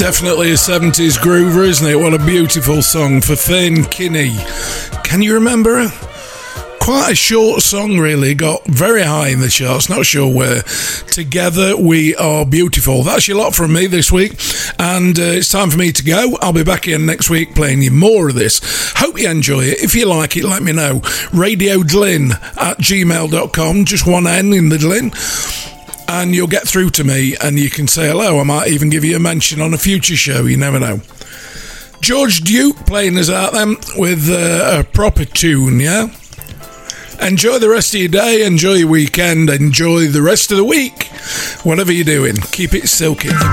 Definitely a 70s groover, isn't it? What a beautiful song for Fern Kinney. Can you remember her? Quite a short song, really. Got very high in the charts, not sure where. Together We Are Beautiful. That's your lot from me this week, and it's time for me to go. I'll be back in next week playing you more of this. Hope you enjoy it. If you like it, let me know. radiodlyn@gmail.com, just one N in the Dlyn, and you'll get through to me and you can say hello. I might even give you a mention on a future show, you never know. George Duke playing us out then with a proper tune, yeah? Enjoy the rest of your day, enjoy your weekend, enjoy the rest of the week. Whatever you're doing, keep it silky.